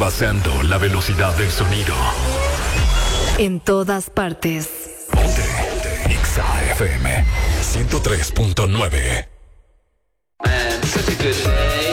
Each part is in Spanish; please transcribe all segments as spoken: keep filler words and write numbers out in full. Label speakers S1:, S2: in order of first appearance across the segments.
S1: sobrepasando la velocidad del sonido.
S2: En todas partes.
S1: Ponte, ponte. Exa F M ciento tres punto nueve.
S3: Man, such a good day.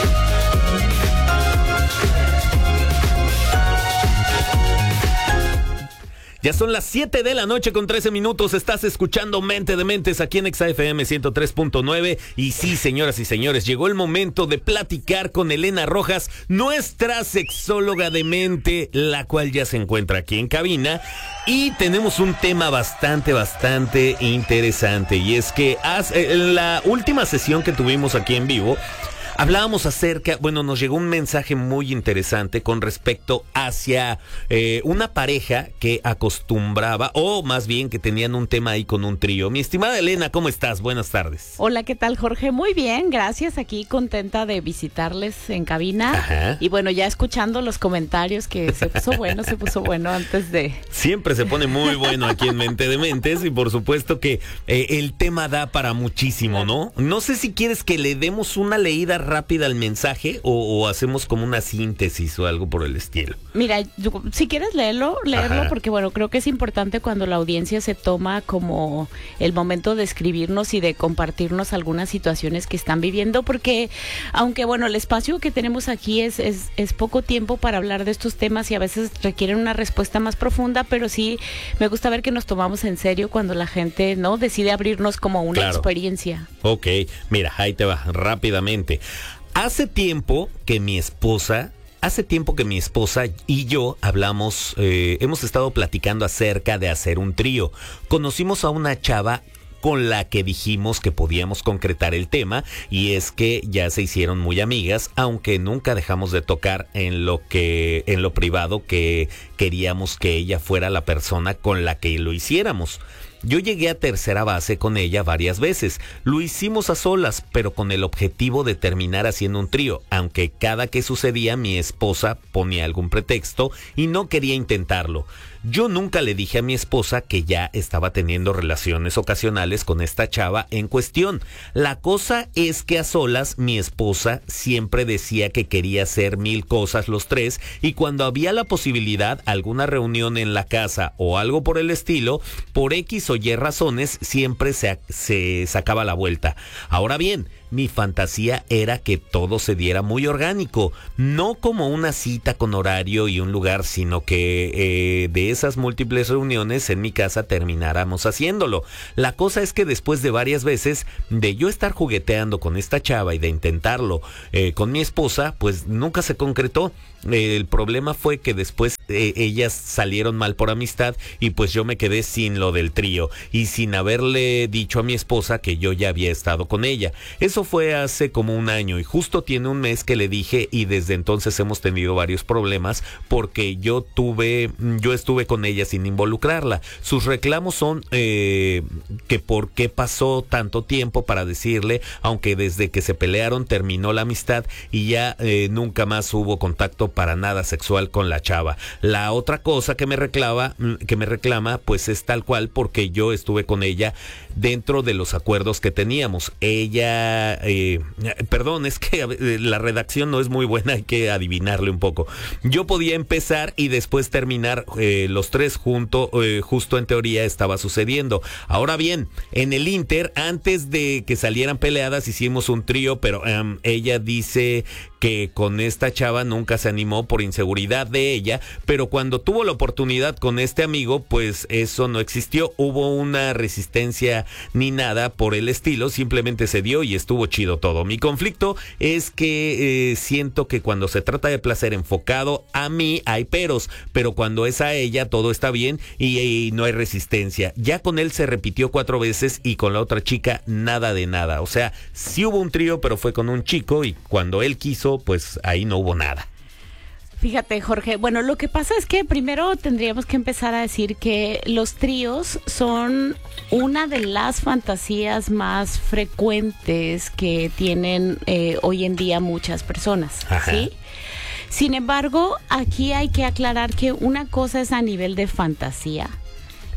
S4: Ya son las siete de la noche con trece minutos. Estás escuchando Mente de Mentes aquí en Exa F M ciento tres punto nueve. Y sí, señoras y señores, llegó el momento de platicar con Elena Rojas, nuestra sexóloga de mente, la cual ya se encuentra aquí en cabina. Y tenemos un tema bastante, bastante interesante. Y es que en la última sesión que tuvimos aquí en vivo, hablábamos acerca, bueno, nos llegó un mensaje muy interesante con respecto hacia eh, una pareja que acostumbraba, o más bien que tenían un tema ahí con un trío. Mi estimada Elena, ¿cómo estás? Buenas tardes.
S5: Hola, ¿qué tal, Jorge? Muy bien, gracias. Aquí contenta de visitarles en cabina.
S4: Ajá.
S5: Y bueno, ya escuchando los comentarios, que se puso bueno, se puso bueno antes de...
S4: Siempre se pone muy bueno aquí en Mente de Mentes y por supuesto que eh, el tema da para muchísimo, ¿no? No sé si quieres que le demos una leída rápida al mensaje o, o hacemos como una síntesis o algo por el estilo.
S5: Mira, yo, si quieres leerlo, leerlo,
S4: Ajá.
S5: porque bueno, creo que es importante cuando la audiencia se toma como el momento de escribirnos y de compartirnos algunas situaciones que están viviendo, porque aunque bueno, el espacio que tenemos aquí es, es, es poco tiempo para hablar de estos temas y a veces requieren una respuesta más profunda, pero sí me gusta ver que nos tomamos en serio cuando la gente no decide abrirnos como una
S4: Claro.
S5: experiencia.
S4: Ok, mira, ahí te va, rápidamente. Hace tiempo que mi esposa, hace tiempo que mi esposa y yo hablamos, eh, hemos estado platicando acerca de hacer un trío. Conocimos a una chava con la que dijimos que podíamos concretar el tema, y es que ya se hicieron muy amigas, aunque nunca dejamos de tocar en lo que, en lo privado, que queríamos que ella fuera la persona con la que lo hiciéramos. Yo llegué a tercera base con ella varias veces. Lo hicimos a solas, pero con el objetivo de terminar haciendo un trío, aunque cada que sucedía mi esposa ponía algún pretexto y no quería intentarlo. Yo nunca le dije a mi esposa que ya estaba teniendo relaciones ocasionales con esta chava en cuestión. La cosa es que a solas mi esposa siempre decía que quería hacer mil cosas los tres, y cuando había la posibilidad, alguna reunión en la casa o algo por el estilo, por X o Y razones, siempre se, se sacaba la vuelta. Ahora bien, mi fantasía era que todo se diera muy orgánico, no como una cita con horario y un lugar, sino que eh, de esas múltiples reuniones en mi casa termináramos haciéndolo. La cosa es que después de varias veces de yo estar jugueteando con esta chava y de intentarlo eh, con mi esposa, pues nunca se concretó. Eh, el problema fue que después eh, ellas salieron mal por amistad y pues yo me quedé sin lo del trío y sin haberle dicho a mi esposa que yo ya había estado con ella. Eso fue hace como un año y justo tiene un mes que le dije, y desde entonces hemos tenido varios problemas porque yo tuve, yo estuve con ella sin involucrarla. Sus reclamos son eh, que por qué pasó tanto tiempo para decirle, aunque desde que se pelearon terminó la amistad y ya eh, nunca más hubo contacto para nada sexual con la chava. La otra cosa que me reclama, que me reclama, pues es tal cual porque yo estuve con ella dentro de los acuerdos que teníamos. Ella, eh, perdón, es que la redacción no es muy buena, hay que adivinarle un poco. Yo podía empezar y después terminar eh, los tres juntos, eh, justo en teoría estaba sucediendo. Ahora bien, en el Inter, antes de que salieran peleadas, hicimos un trío, pero um, ella dice que con esta chava nunca se animó por inseguridad de ella, pero cuando tuvo la oportunidad con este amigo, pues eso no existió. Hubo una resistencia ni nada por el estilo, simplemente se dio y estuvo chido todo. Mi conflicto es que eh, siento que cuando se trata de placer enfocado a mí hay peros, pero cuando es a ella todo está bien y, y no hay resistencia. Ya con él se repitió cuatro veces y con la otra chica nada de nada. O sea, sí hubo un trío, pero fue con un chico y cuando él quiso, pues ahí no hubo nada.
S5: Fíjate, Jorge, bueno, lo que pasa es que primero tendríamos que empezar a decir que los tríos son una de las fantasías más frecuentes que tienen eh, hoy en día muchas personas,
S4: Ajá.
S5: ¿sí? Sin embargo, aquí hay que aclarar que una cosa es a nivel de fantasía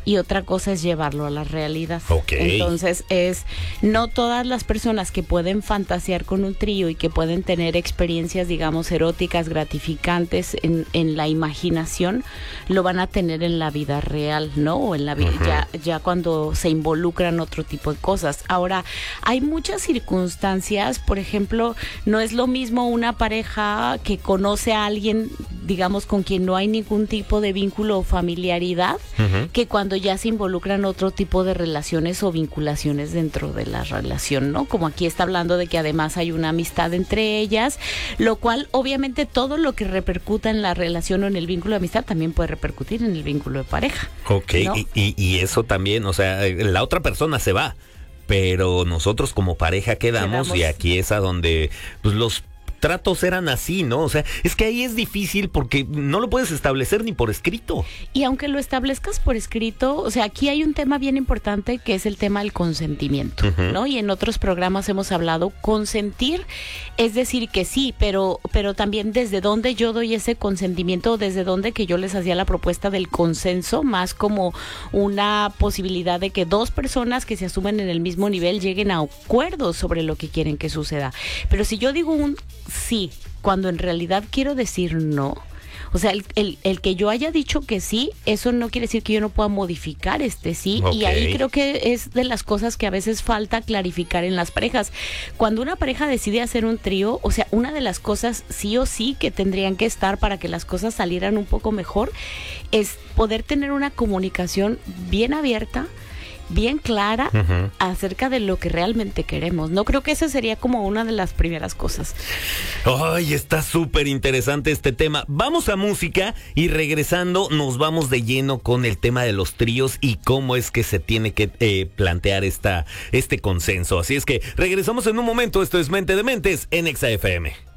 S5: y otra cosa es llevarlo a la realidad.
S4: Ok.
S5: Entonces es, no todas las personas que pueden fantasear con un trío y que pueden tener experiencias, digamos, eróticas, gratificantes en, en la imaginación, lo van a tener en la vida real, ¿no? O en la vida, uh-huh. ya, ya cuando se involucran otro tipo de cosas. Ahora, hay muchas circunstancias, por ejemplo, no es lo mismo una pareja que conoce a alguien, digamos, con quien no hay ningún tipo de vínculo o familiaridad, uh-huh. que cuando ya se involucran otro tipo de relaciones o vinculaciones dentro de la relación, ¿no? Como aquí está hablando de que además hay una amistad entre ellas, lo cual obviamente todo lo que repercuta en la relación o en el vínculo de amistad también puede repercutir en el vínculo de pareja.
S4: Ok, ¿no? y, y, y eso también, o sea, la otra persona se va, pero nosotros como pareja quedamos, quedamos. Y aquí es a donde pues, los tratos eran así, ¿no? O sea, es que ahí es difícil porque no lo puedes establecer ni por escrito.
S5: Y aunque lo establezcas por escrito, o sea, aquí hay un tema bien importante que es el tema del consentimiento, uh-huh. ¿no? Y en otros programas hemos hablado, consentir es decir que sí, pero, pero también desde dónde yo doy ese consentimiento, desde dónde que yo les hacía la propuesta del consenso, más como una posibilidad de que dos personas que se asumen en el mismo nivel lleguen a acuerdos sobre lo que quieren que suceda. Pero si yo digo un sí, cuando en realidad quiero decir no, o sea, el, el, el que yo haya dicho que sí, eso no quiere decir que yo no pueda modificar este sí, okay. Y ahí creo que es de las cosas que a veces falta clarificar en las parejas. Cuando una pareja decide hacer un trío, o sea, una de las cosas sí o sí que tendrían que estar para que las cosas salieran un poco mejor, es poder tener una comunicación bien abierta, bien clara, uh-huh. acerca de lo que realmente queremos. No creo que esa sería como una de las primeras cosas.
S4: Ay, está súper interesante este tema. Vamos a música y regresando nos vamos de lleno con el tema de los tríos y cómo es que se tiene que eh, plantear esta, este consenso. Así es que regresamos en un momento. Esto es Mente de Mentes en Exa F M.